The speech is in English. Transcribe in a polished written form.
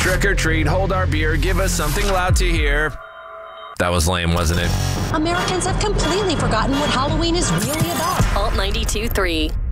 Trick or treat, hold our beer, give us something loud to hear. That was lame, wasn't it? Americans have completely forgotten what Halloween is really about. Alt 92.3.